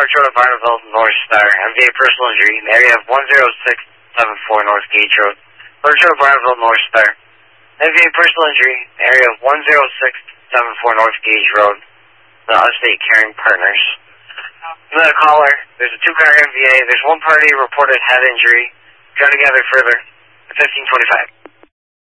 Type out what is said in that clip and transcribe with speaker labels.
Speaker 1: Park Road of Barneville, North Star. MVA personal injury in the area of 10674 North Gage Road. Park Road of Barneville, North Star. MVA personal injury in the area of 10674 North Gage Road. The Allstate Caring Partners. Another caller. There's a 2-car MVA. There's one party reported head injury. Try to gather further. 1525.